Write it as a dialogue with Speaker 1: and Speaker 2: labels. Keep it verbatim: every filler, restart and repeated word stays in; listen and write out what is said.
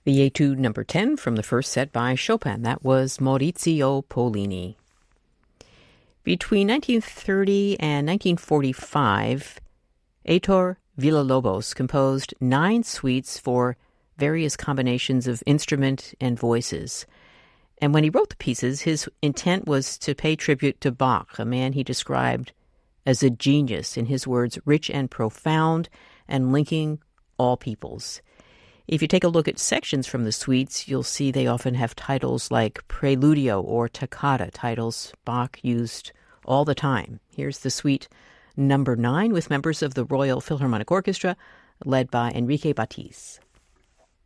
Speaker 1: The Etude number ten from the first set by Chopin. That was Maurizio Pollini. Between nineteen thirty and nineteen forty-five, Heitor Villa-Lobos composed nine suites for various combinations of instrument and voices. And when he wrote the pieces, his intent was to pay tribute to Bach, a man he described as a genius, in his words, rich and profound and linking all peoples. If you take a look at sections from the suites, you'll see they often have titles like Preludio or Toccata, titles Bach used all the time. Here's the suite number nine with members of the Royal Philharmonic Orchestra, led by Enrique Batiz.